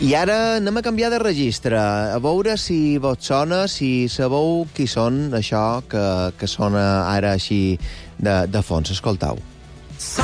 I ara anem a canviar de registre, a veure si vos sona, si sabeu qui són, això que sona ara així de fons. Escoltau.